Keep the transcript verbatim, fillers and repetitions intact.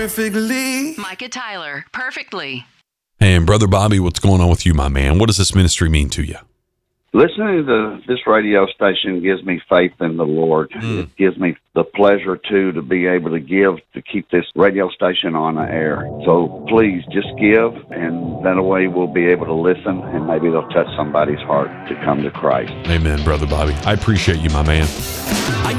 perfectly. Micah Tyler, perfectly. And Brother Bobby, what's going on with you, my man? What does this ministry mean to you? Listening to this radio station gives me faith in the Lord. Mm. It gives me the pleasure, too, to be able to give, to keep this radio station on the air. So please just give, and that way we'll be able to listen, and maybe they'll touch somebody's heart to come to Christ. Amen, Brother Bobby. I appreciate you, my man.